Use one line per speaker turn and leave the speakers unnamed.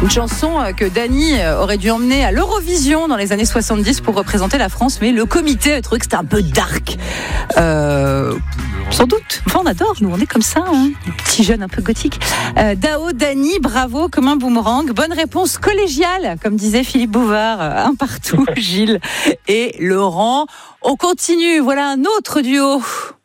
Une chanson que Dany aurait dû emmener à l'Eurovision dans les années 70 pour représenter la France, mais le comité a trouvé que c'était un peu dark. Sans doute. Enfin, on adore, nous, on est comme ça, hein. Les petits jeunes un peu gothiques. Dao, Dany, bravo, comme un boomerang. Bonne réponse collégiale, comme disait Philippe Bouvard. Un partout, Gilles et Laurent. On continue, voilà un autre duo.